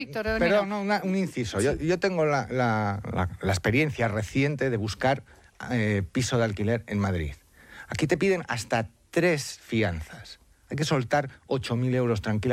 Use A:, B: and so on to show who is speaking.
A: Víctor,
B: Pero no, un inciso.
A: Sí.
B: Yo tengo la experiencia reciente de buscar piso de alquiler en Madrid. Aquí te piden hasta 3 fianzas. Hay que soltar 8.000 euros tranquilamente.